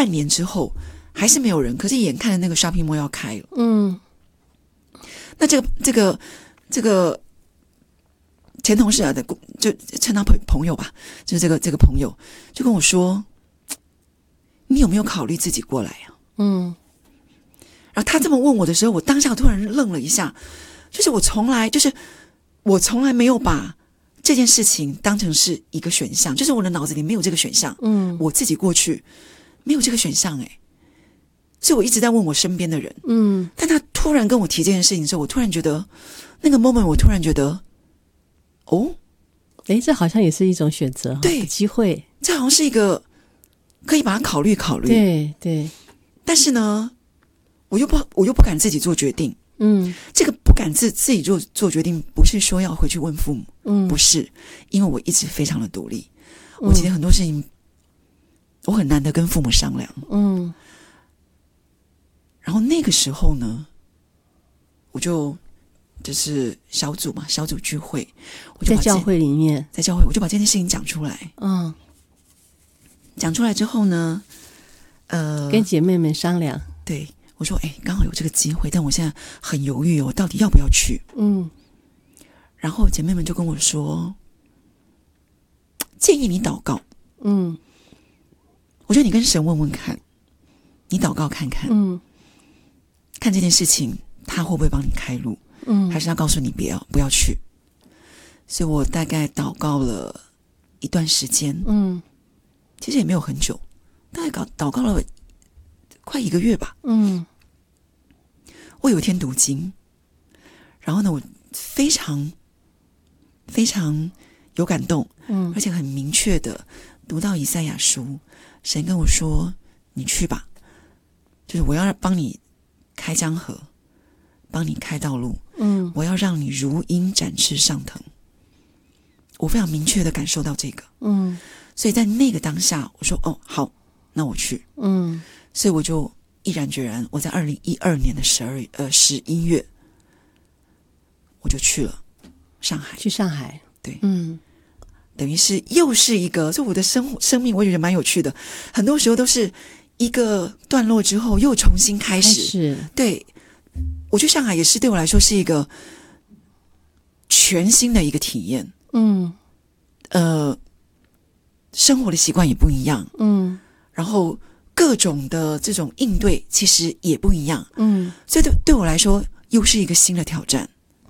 半年之后还是没有人，可是眼看着那个 shopping mall 要开了。那这个前同事啊，就称他朋友吧，就是这个朋友就跟我说，你有没有考虑自己过来啊？然后他这么问我的时候，我当下突然愣了一下，就是我从来没有把这件事情当成是一个选项，就是我的脑子里没有这个选项。我自己过去没有这个选项所以我一直在问我身边的人。但他突然跟我提这件事情的时候，我突然觉得那个 moment， 我突然觉得这好像也是一种选择， 对， 机会， 这好像是一个可以把它考虑。 对。 但是呢，我又不敢自己做决定。这个不敢自己做决定，不是说要回去问父母，不是，因为我一直非常的独立。我记得很多事情，我很难得跟父母商量。然后那个时候呢，我就是小组聚会，我就在教会里面， 我就把这件事情讲出来。讲出来之后呢， 跟姐妹们商量。 对，我说刚好有这个机会，但我现在很犹豫我到底要不要去。然后姐妹们就跟我说，建议你祷告。我觉得你跟神问问看，你祷告看看，看这件事情他会不会帮你开路，还是他告诉你不要去。所以我大概祷告了一段时间，其实也没有很久，大概祷告了快1个月吧。我有一天读经，然后呢，我非常非常有感动，而且很明确的读到以赛亚书，神跟我说：“你去吧，就是我要帮你开江河，帮你开道路，我要让你如鹰展翅上腾。”我非常明确的感受到这个，所以在那个当下，我说：“好，那我去。”所以我就毅然决然，我在2012年的11月，我就去了上海。 去上海， 对，等于是又是一个，就我的生命，我觉得蛮有趣的。很多时候都是一个段落之后又重新开始。对，我去上海也是对我来说是一个全新的一个体验。生活的习惯也不一样。然后各种的这种应对其实也不一样。所以对我来说又是一个新的挑战。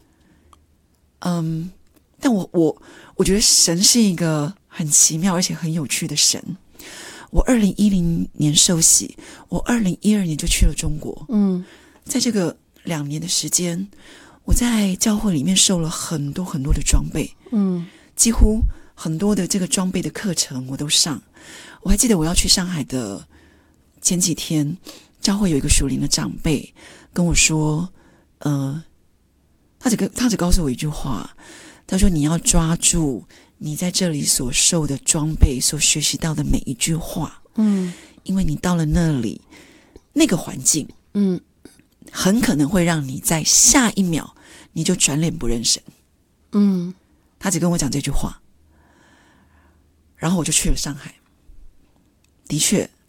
但我觉得神是一个很奇妙而且很有趣的神。我2010年受洗，我2012年就去了中国。在这个2年的时间，我在教会里面受了很多很多的装备。几乎很多的这个装备的课程我都上。我还记得我要去上海的前几天，教会有一个属灵的长辈跟我说，他只告诉我一句话，他说：“你要抓住你在这里所受的装备，所学习到的每一句话。因为你到了那里，那个环境，很可能会让你在下一秒你就转脸不认神。”他只跟我讲这句话，然后我就去了上海。的确，